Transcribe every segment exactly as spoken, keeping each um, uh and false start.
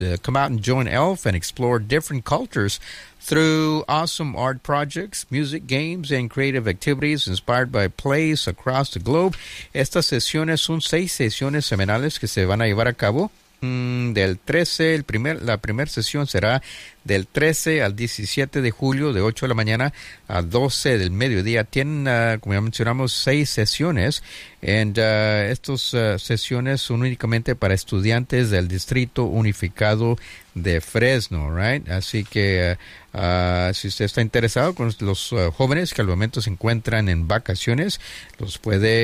Uh, come out and join E L F and explore different cultures through awesome art projects, music, games, and creative activities inspired by plays across the globe. Estas sesiones son seis sesiones semanales que se van a llevar a cabo. Mm, del trece, el primer, la primera sesión será del trece al diecisiete de julio, de ocho de la mañana a doce del mediodía. Tienen, uh, como ya mencionamos, seis sesiones. Y uh, estas uh, sesiones son únicamente para estudiantes del Distrito Unificado de Fresno, right? Así que uh, uh, si usted está interesado con los uh, jóvenes que al momento se encuentran en vacaciones, los puede,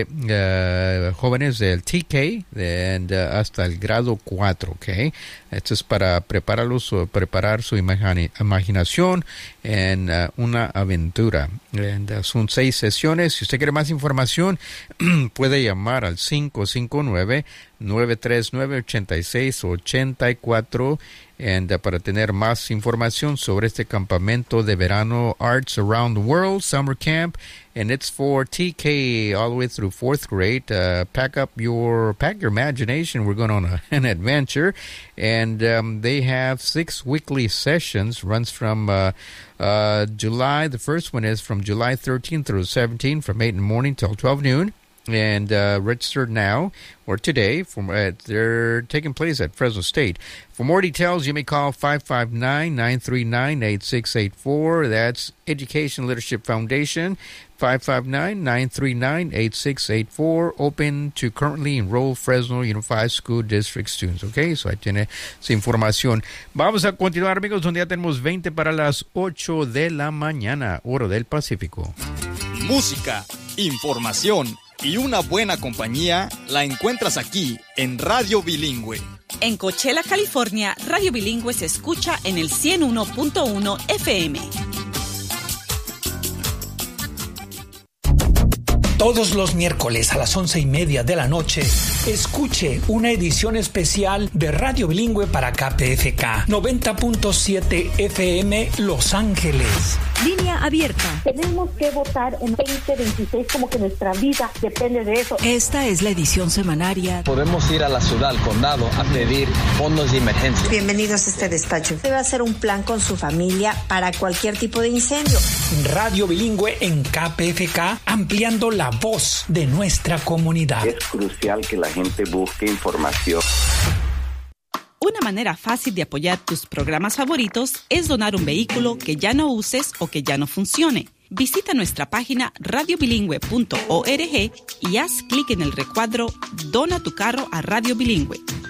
uh, jóvenes del T K and, uh, hasta el grado cuatro, ¿ok? Esto es para prepararlos, uh, preparar su imagine, imaginación en uh, una aventura. And, uh, son seis sesiones. Si usted quiere más información, puede llamar al cinco cinco nueve, nueve tres nueve, ocho seis ocho cuatro and, uh, para tener más información sobre este campamento de verano Arts Around the World Summer Camp. And it's for T K all the way through fourth grade. Uh, pack up your, pack your imagination. We're going on a, an adventure. And um, they have six weekly sessions, runs from uh, uh, July. The first one is from July thirteenth through seventeenth, from eight in the morning till twelve noon. And uh, register now or today. From uh, they're taking place at Fresno State. For more details, you may call five five nine, nine three nine, eight six eight four. That's Education Leadership Foundation, five five nine, nine three nine, eight six eight four. Open to currently enrolled Fresno Unified School District students. Okay, so ahí tiene su información. Vamos a continuar, amigos, donde ya tenemos veinte para las ocho de la mañana, hora del Pacífico. Música, información y una buena compañía la encuentras aquí en Radio Bilingüe. En Coachella, California, Radio Bilingüe se escucha en el ciento uno punto uno F M. Todos los miércoles a las once y media de la noche, escuche una edición especial de Radio Bilingüe para K P F K noventa punto siete F M Los Ángeles. Línea abierta. Tenemos que votar en veinte veintiséis, como que nuestra vida depende de eso. Esta es la edición semanaria. Podemos ir a la ciudad, al condado, a pedir fondos de emergencia. Bienvenidos a este despacho. Debe hacer un plan con su familia para cualquier tipo de incendio. Radio Bilingüe en K P F K, ampliando la voz de nuestra comunidad. Es crucial que la gente busque información. Una manera fácil de apoyar tus programas favoritos es donar un vehículo que ya no uses o que ya no funcione. Visita nuestra página radio bilingüe punto org y haz clic en el recuadro Dona tu carro a Radio Bilingüe.